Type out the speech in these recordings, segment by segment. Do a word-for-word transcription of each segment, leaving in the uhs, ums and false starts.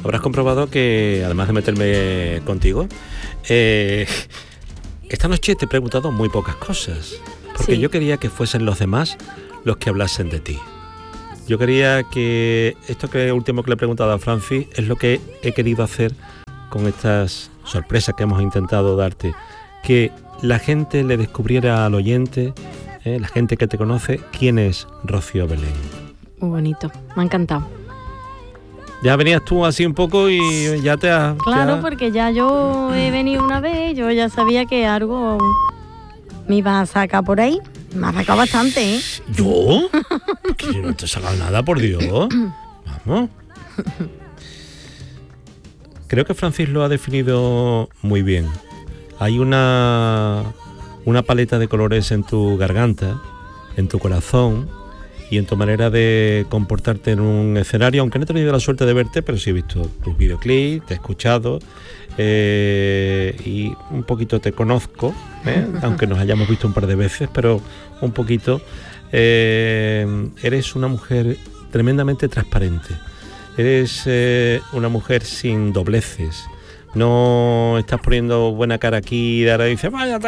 habrás comprobado que, además de meterme contigo, eh, esta noche te he preguntado muy pocas cosas, porque Sí. yo quería que fuesen los demás los que hablasen de ti. Yo quería que esto que último que le he preguntado a Francis es lo que he querido hacer con estas sorpresas que hemos intentado darte, que la gente le descubriera al oyente, eh, la gente que te conoce, quién es Rocío Belén. Muy bonito, me ha encantado. Ya venías tú así un poco y ya te has... Claro, ya... porque ya yo he venido una vez, yo ya sabía que algo me iba a sacar por ahí. Me ha sacado bastante, ¿eh? ¿Yo? Que no te he sacado nada, por Dios. Vamos. Creo que Francis lo ha definido muy bien. Hay una, una paleta de colores en tu garganta, en tu corazón y en tu manera de comportarte en un escenario, aunque no he tenido la suerte de verte, pero sí he visto tus videoclips, te he escuchado eh, y un poquito te conozco, ¿eh? Aunque nos hayamos visto un par de veces, pero un poquito. Eh, eres una mujer tremendamente transparente, eres eh, una mujer sin dobleces. No estás poniendo buena cara aquí y ahora dices váyate,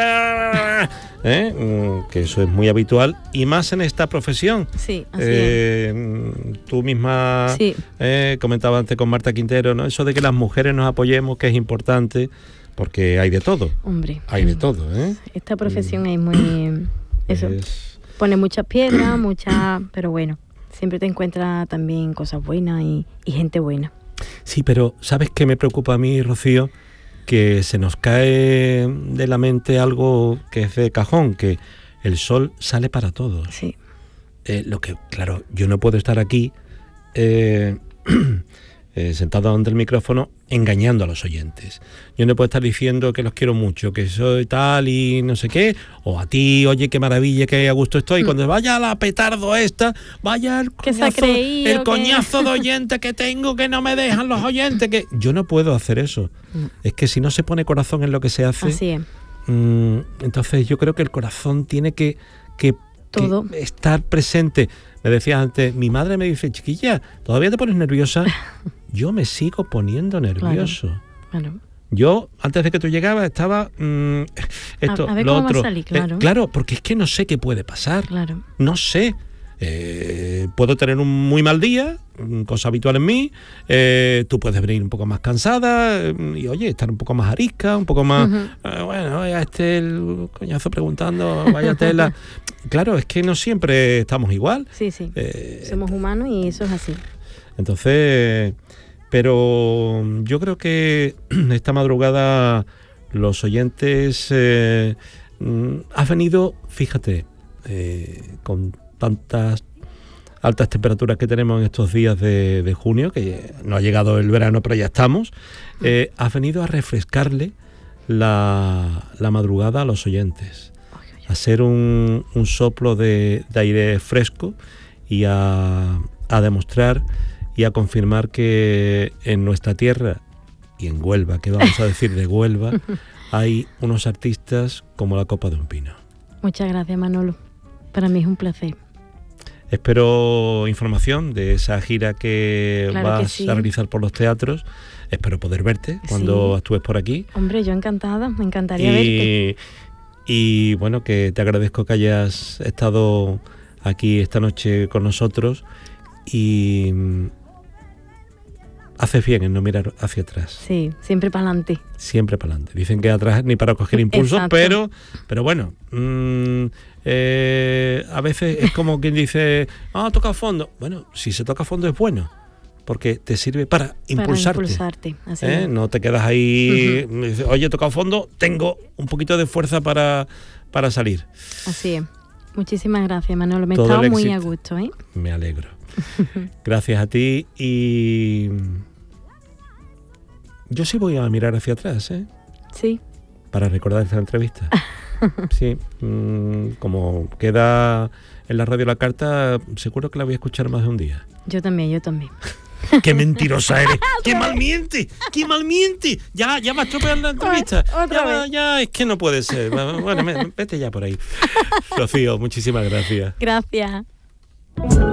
¿eh? Que eso es muy habitual y más en esta profesión. Sí, así eh, es. Tú misma sí. eh, comentabas antes con Marta Quintero, ¿no? Eso de que las mujeres nos apoyemos, que es importante, porque hay de todo. Hombre, Hay de todo, ¿eh? Esta profesión es muy... Eso, es... pone muchas piedras, muchas... Pero bueno, siempre te encuentras también cosas buenas y, y gente buena. Sí, pero ¿sabes qué me preocupa a mí, Rocío? Que se nos cae de la mente algo que es de cajón, que el sol sale para todos. Sí. Eh, lo que, claro, yo no puedo estar aquí eh, eh, sentado ante el micrófono engañando a los oyentes. Yo no puedo estar diciendo que los quiero mucho, que soy tal y no sé qué, o a ti, oye, qué maravilla, qué a gusto estoy. Mm. Cuando vaya la petardo esta, vaya el coñazo, el que... coñazo de oyentes que tengo, que no me dejan los oyentes, que yo no puedo hacer eso. Mm. Es que si no se pone corazón en lo que se hace, así es. Mmm, entonces yo creo que el corazón tiene que, que, Todo. que estar presente. Me decías antes, mi madre me dice, chiquilla, ¿todavía te pones nerviosa? Yo me sigo poniendo nervioso. Claro, claro. Yo, antes de que tú llegabas, estaba mmm, esto, a, a ver lo cómo otro. Va a salir, claro. Eh, claro, porque es que no sé qué puede pasar. Claro. No sé. Eh, puedo tener un muy mal día, cosa habitual en mí. Eh, tú puedes venir un poco más cansada eh, y, oye, estar un poco más arisca, un poco más... Uh-huh. Eh, bueno, a este el coñazo preguntando, vaya tela. Claro, es que no siempre estamos igual. Sí, sí. Eh, Somos humanos y eso es así. Entonces... Pero yo creo que esta madrugada los oyentes... Eh, has venido, fíjate, eh, con tantas altas temperaturas que tenemos en estos días de, de junio, que no ha llegado el verano, pero ya estamos, eh, has venido a refrescarle la, la madrugada a los oyentes, a hacer un, un soplo de, de aire fresco y a, a demostrar y a confirmar que en nuestra tierra y en Huelva, que vamos a decir de Huelva, hay unos artistas como la copa de un pino. Muchas gracias, Manolo. Para mí es un placer. Espero información de esa gira que claro vas que sí. a realizar por los teatros. Espero poder verte cuando sí. actúes por aquí. Hombre, yo encantada, me encantaría y, verte. Y bueno, que te agradezco que hayas estado aquí esta noche con nosotros y haces bien en no mirar hacia atrás. Sí, siempre para adelante. Siempre para adelante. Dicen que atrás ni para coger impulsos, pero, pero bueno, mmm, eh, a veces es como quien dice, ah, toca fondo. Bueno, si se toca fondo es bueno, porque te sirve para impulsarte. Para impulsarte, así ¿Eh? es. No te quedas ahí, uh-huh. dices, oye, he tocado fondo, tengo un poquito de fuerza para, para salir. Así es. Muchísimas gracias, Manolo. Me he estado muy a gusto, ¿eh? Me alegro. Gracias a ti y yo sí voy a mirar hacia atrás, ¿eh? Sí. Para recordar esta entrevista. Sí, mmm, como queda en la radio la carta, seguro que la voy a escuchar más de un día. Yo también, yo también. ¡Qué mentirosa eres! ¡Qué mal miente! ¡Qué mal miente! Ya, ya va a estropear la entrevista. Otra ya, vez. ya, es que no puede ser. Bueno, vete ya por ahí. Rocío, muchísimas gracias. Gracias.